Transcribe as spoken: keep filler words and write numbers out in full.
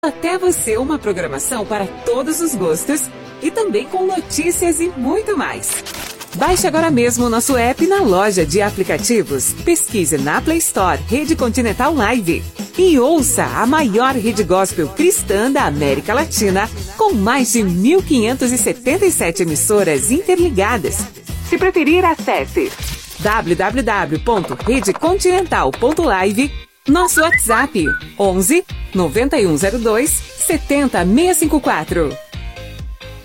Até você uma programação para todos os gostos e também com notícias e muito mais. Baixe agora mesmo o nosso app na loja de aplicativos. Pesquise na Play Store Rede Continental Live e ouça a maior rede gospel cristã da América Latina com mais de mil quinhentas e setenta e sete emissoras interligadas. Se preferir, acesse w w w ponto rede continental ponto live. Nosso WhatsApp onze, nove um zero dois, sete zero seis cinco quatro.